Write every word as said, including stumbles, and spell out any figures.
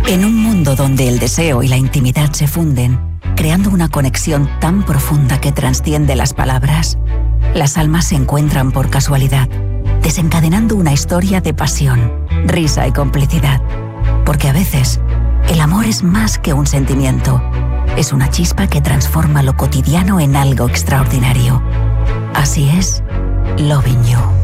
En un mundo donde el deseo y la intimidad se funden, creando una conexión tan profunda que trasciende las palabras, las almas se encuentran por casualidad, desencadenando una historia de pasión, risa y complicidad. Porque a veces, el amor es más que un sentimiento, es una chispa que transforma lo cotidiano en algo extraordinario. Así es, Loving You.